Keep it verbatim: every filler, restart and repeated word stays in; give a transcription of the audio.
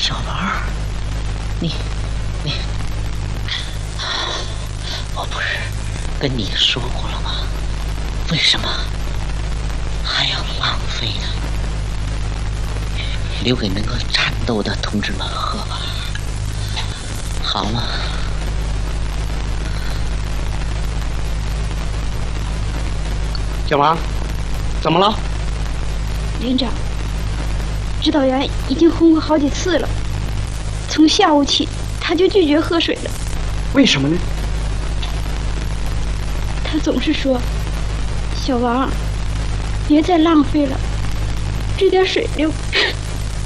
小王，你你，我不是跟你说过了吗？为什么还要浪费呢？留给能够战斗的同志们喝吧，好吗？ 小王，怎么了？ 连长，指导员已经轰我好几次了，从下午起他就拒绝喝水了。 为什么呢？ 他总是说：“小王，别再浪费了，这点水流